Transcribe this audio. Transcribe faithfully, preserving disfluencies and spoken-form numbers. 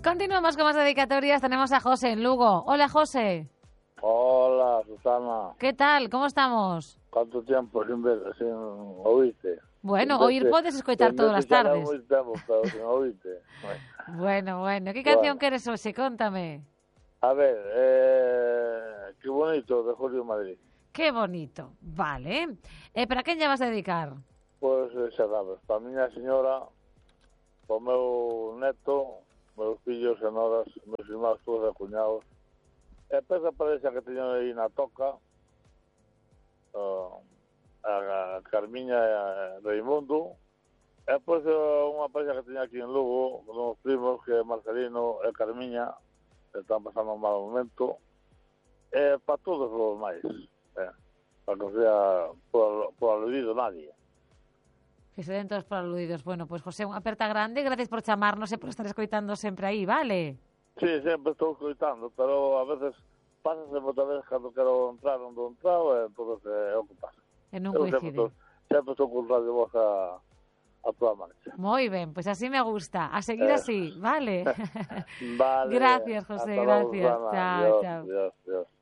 Continuamos con más dedicatorias. Tenemos a José en Lugo. Hola, José. Hola, Susana. ¿Qué tal? ¿Cómo estamos? ¿Cuánto tiempo sin, ver, sin oírte? Bueno, sin oír verte, podes escoitar todas as tardes. Moi tempo, pero sin oírte. Bueno, bueno. Que canción Bueno. queres hoxe? Cóntame. A ver, eh, qué bonito de Julio Madrid. Qué bonito. Vale. Eh, para quen lle vas a dedicar? Pois pues, xa sabes, para a miña señora, para o meu neto, meus fillos e noras, meus irmãos todos e cuñados, e pesa parexa que teño aí na toca, uh, a Carmiña e a Raimundo, e pois unha parexa que teño aquí en Lugo, con uns primos, que é Marcelino e Carmiña, que están pasando un mal momento, e para todos os máis, eh, para que sea por, por aludido nadie. Que se den todos por aludidos. Bueno, pois, pues, José, unha aperta grande. Gracias por chamarnos e por estar escoitando sempre aí, vale? Sí, sempre estou escoitando, pero a veces pásase moita vez cando quero entrar onde entrado, e entón é o que pasa. E non Eu coincide. sempre, sempre estou con Radio Voz a, a toda marcha. Moi ben, pois pues así me gusta. A seguir Eh. así, vale? Vale. Gracias, José, Hasta gracias. luego, Chao, Dios, chao. Dios, Dios.